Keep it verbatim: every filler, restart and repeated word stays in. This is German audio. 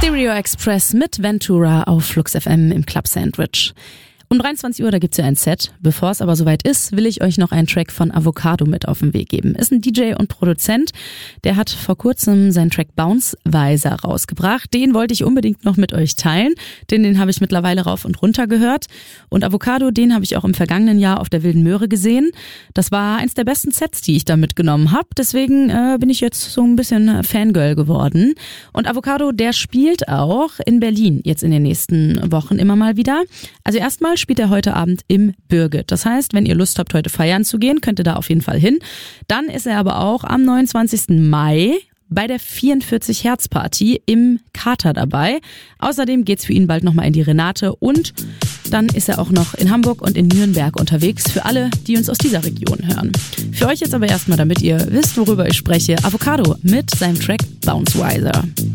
Stereo Express mit Ventura auf Flux F M im Club Sandwich. Um dreiundzwanzig Uhr, da gibt's ja ein Set. Bevor es aber soweit ist, will ich euch noch einen Track von Avocado mit auf den Weg geben. Ist ein D J und Produzent. Der hat vor kurzem seinen Track Bounce Weiser rausgebracht. Den wollte ich unbedingt noch mit euch teilen, denn den habe ich mittlerweile rauf und runter gehört. Und Avocado, den habe ich auch im vergangenen Jahr auf der Wilden Möhre gesehen. Das war eins der besten Sets, die ich da mitgenommen habe. Deswegen äh, bin ich jetzt so ein bisschen Fangirl geworden. Und Avocado, der spielt auch in Berlin jetzt in den nächsten Wochen immer mal wieder. Also erstmal spielt er heute Abend im Birgit. Das heißt, wenn ihr Lust habt, heute feiern zu gehen, könnt ihr da auf jeden Fall hin. Dann ist er aber auch am neunundzwanzigsten Mai bei der vierundvierzig Hertz Party im Kater dabei. Außerdem geht's für ihn bald nochmal in die Renate und dann ist er auch noch in Hamburg und in Nürnberg unterwegs für alle, die uns aus dieser Region hören. Für euch jetzt aber erstmal, damit ihr wisst, worüber ich spreche, Avocado mit seinem Track Bounce Weiser.